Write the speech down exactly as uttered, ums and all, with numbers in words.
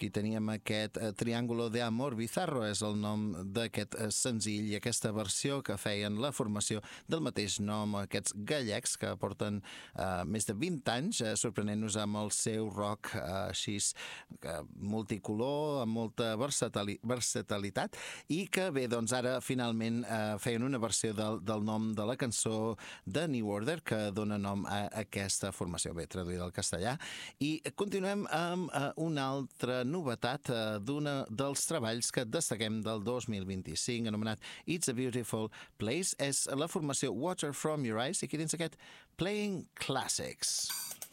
Aquí teníem aquest eh, Triángulo de Amor Bizarro, és el nom d'aquest eh, senzill i aquesta versió que feien la formació del mateix nom, aquests gallecs que porten eh, més de vint anys eh, sorprenent-nos amb el seu rock eh, així eh, multicolor, amb molta versatili versatilitat i que bé, doncs ara finalment eh, feien una versió del, del nom de la cançó de New Order que dona nom a aquesta formació, bé traduïda al castellà. I continuem amb eh, una altra novetat eh, d'una dels treballs que destaquem del dos mil vint-i-cinc, anomenat It's a Beautiful Place. És la formació Water From Your Eyes i aquí dins aquest Playing Classics.